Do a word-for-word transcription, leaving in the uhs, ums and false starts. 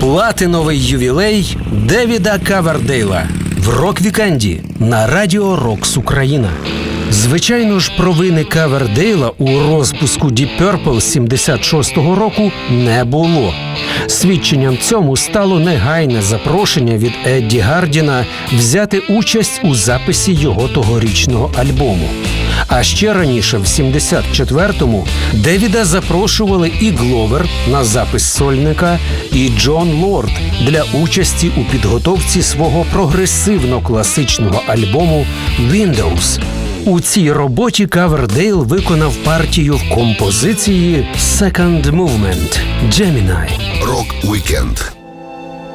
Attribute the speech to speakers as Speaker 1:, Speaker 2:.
Speaker 1: Платиновий ювілей Девіда Ковердейла в рок-вікенді на Радіо Рокс Україна. Звичайно ж, провини Ковердейла у розпуску Deep Purple сімдесят шостого року не було. Свідченням цьому стало негайне запрошення від Едді Гардіна взяти участь у записі його тогорічного альбому. А ще раніше, в сімдесят четвертому, Девіда запрошували і Гловер на запис сольника, і Джон Лорд для участі у підготовці свого прогресивно-класичного альбому «Windows». У цій роботі Ковердейл виконав партію в композиції «Second Movement» – «Gemini».
Speaker 2: Рок-вікенд